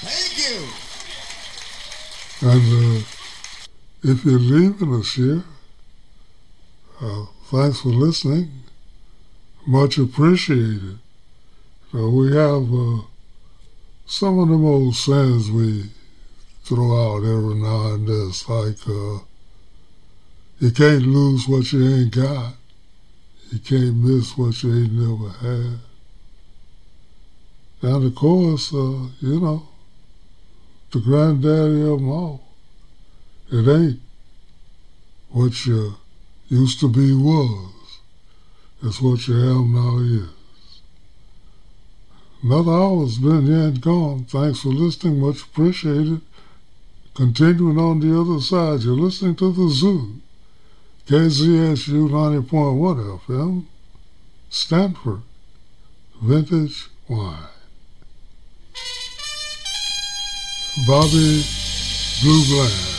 Thank you. And if you're leaving us here, thanks for listening. Much appreciated. We have some of them old sayings we throw out every now and then. It's like, you can't lose what you ain't got. You can't miss what you ain't never had. And of course, the granddaddy of them all. It ain't what you used to be was. It's what you have now is. Another hour's been here and gone. Thanks for listening. Much appreciated. Continuing on the other side, you're listening to The Zoo. KZSU 90.1 FM, Stanford, Vintage Wine. Bobby Blue Bland.